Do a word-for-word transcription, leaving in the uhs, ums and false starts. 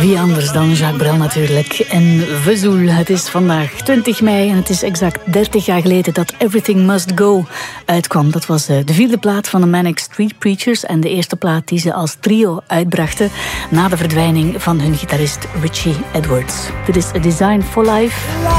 Wie anders dan Jacques Brel natuurlijk. En Vesoul. Het is vandaag twintig mei en het is exact dertig jaar geleden dat Everything Must Go uitkwam. Dat was de vierde plaat van de Manic Street Preachers en de eerste plaat die ze als trio uitbrachten na de verdwijning van hun gitarist Richie Edwards. Dit is A Design for Life.